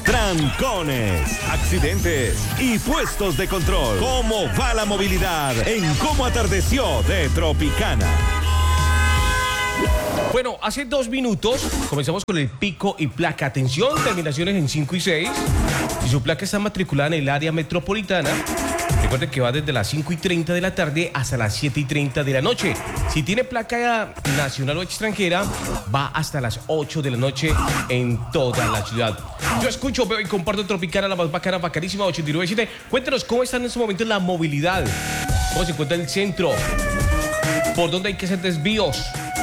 trancones, accidentes y puestos de control. ¿Cómo va la movilidad en Cómo Atardeció de Tropicana? Bueno, hace 2 minutos comenzamos con el pico y placa. Atención, terminaciones en 5 y 6. Si su placa está matriculada en el área metropolitana, recuerde que va desde las 5:30 de la tarde hasta las 7:30 de la noche. Si tiene placa nacional o extranjera, va hasta las 8 de la noche en toda la ciudad. Yo escucho, veo y comparto Tropicana, la más bacana, bacanísima, 89.7. Cuéntenos cómo está en este momento la movilidad. ¿Cómo se encuentra el centro? ¿Por dónde hay que hacer desvíos?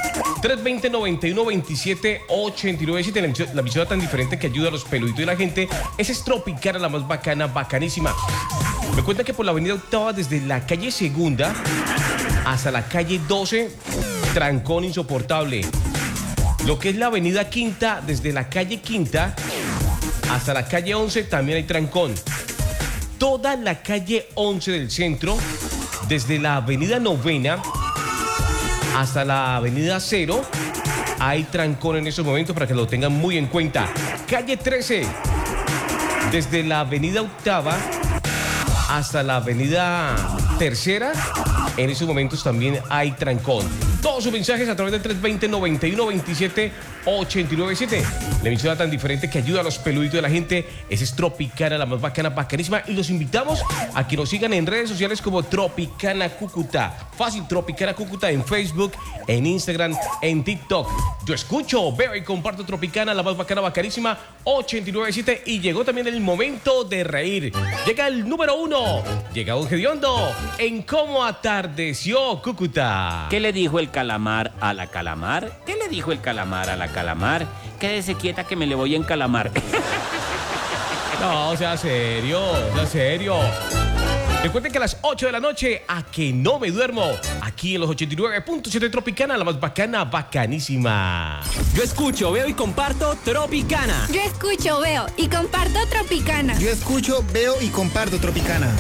320-91-27-89.7. La emisora tan diferente que ayuda a los peluditos de la gente. Esa es Tropicana, la más bacana, bacanísima. Me cuentan que por la avenida Octava, desde la calle Segunda hasta la calle 12, trancón insoportable. Lo que es la avenida Quinta, desde la calle Quinta hasta la calle 11, también hay trancón. Toda la calle 11 del centro, desde la avenida Novena hasta la avenida Cero, hay trancón en estos momentos para que lo tengan muy en cuenta. Calle 13, desde la avenida Octava hasta la avenida Tercera, en esos momentos también hay trancón. Todos sus mensajes a través del 320-91-27-89.7. La emisora tan diferente que ayuda a los peluditos de la gente. Esa es Tropicana, la más bacana, bacanísima. Y los invitamos a que nos sigan en redes sociales como Tropicana Cúcuta. Fácil, Tropicana Cúcuta en Facebook, en Instagram, en TikTok. Yo escucho, veo y comparto Tropicana, la más bacana, bacanísima, 89.7. Y llegó también el momento de reír. Llega el número 1. Llega Don Gediondo en Cómo Atardeció Cúcuta. ¿Qué le dijo el calamar a la calamar? ¿Qué le dijo el calamar a la calamar? Quédese quieta que me le voy a encalamar. No, sea serio, sea serio. Recuerden que a las 8 de la noche, a que no me duermo, aquí en los 89.7 Tropicana, la más bacana, bacanísima. Yo escucho, veo y comparto Tropicana. Yo escucho, veo y comparto Tropicana. Yo escucho, veo y comparto Tropicana.